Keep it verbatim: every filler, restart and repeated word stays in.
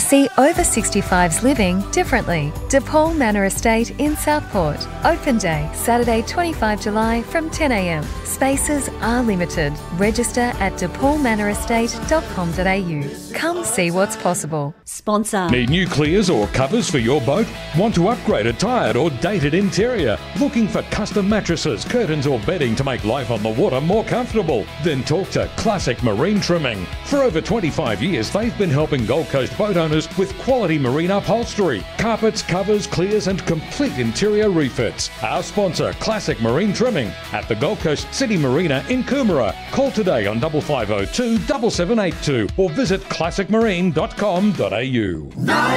See over sixty-fives living differently. DePaul Manor Estate in Southport. Open day, Saturday twenty-fifth of July from ten a m. Spaces are limited. Register at de paul manor estate dot com dot a u. Come see what's possible. Sponsor. Need new clears or covers for your boat? Want to upgrade a tired or dated interior? Looking for custom mattresses, curtains or bedding to make life on the water more comfortable? Then talk to Classic Marine Trimming. For over twenty-five years, they've been helping Gold Coast boat owners with quality marine upholstery, carpets, covers, clears and complete interior refits. Our sponsor, Classic Marine Trimming, at the Gold Coast City Marina in Coomera. Call today on five five zero two, seven seven eight two or visit classic marine dot com dot a u.